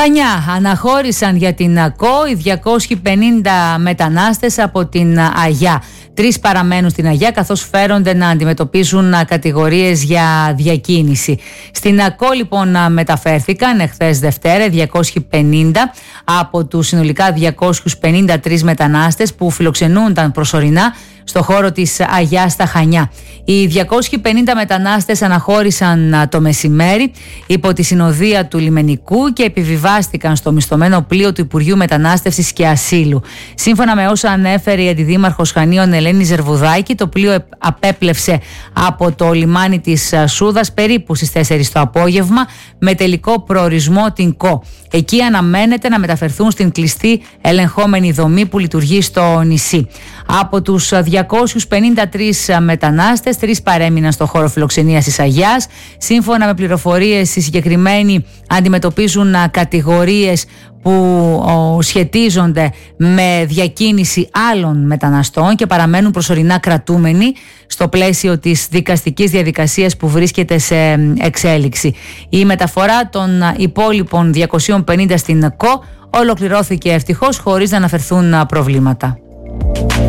Χανιά, αναχώρησαν για την ΚΟ οι 250 μετανάστες από την Αγιά. 3 παραμένουν στην Αγιά καθώς φέρονται να αντιμετωπίσουν κατηγορίες για διακίνηση. Στην ΚΟ λοιπόν μεταφέρθηκαν εχθές Δευτέρα 250 από τους συνολικά 253 μετανάστες που φιλοξενούνταν προσωρινά στο χώρο της Αγιάς στα Χανιά. Οι 250 μετανάστες αναχώρησαν το μεσημέρι υπό τη συνοδεία του λιμενικού και επιβιβάστηκαν στο μισθωμένο πλοίο του Υπουργείου Μετανάστευσης και Ασύλου. Σύμφωνα με όσα ανέφερε η Αντιδήμαρχος Χανίων Ελένη Ζερβουδάκη, το πλοίο απέπλευσε από το λιμάνι της Σούδας περίπου στις 4 το απόγευμα με τελικό προορισμό την ΚΟ. Εκεί αναμένεται να μεταφερθούν στην κλειστή ελεγχόμενη δομή που λειτουργεί στο νησί. Από τους 253 μετανάστες, 3 παρέμειναν στο χώρο φιλοξενίας της Αγιάς. Σύμφωνα με πληροφορίες, οι συγκεκριμένοι αντιμετωπίζουν κατηγορίες που σχετίζονται με διακίνηση άλλων μεταναστών και παραμένουν προσωρινά κρατούμενοι στο πλαίσιο της δικαστικής διαδικασίας που βρίσκεται σε εξέλιξη. Η μεταφορά των υπόλοιπων 250 στην ΚΟ ολοκληρώθηκε ευτυχώς χωρίς να αναφερθούν προβλήματα.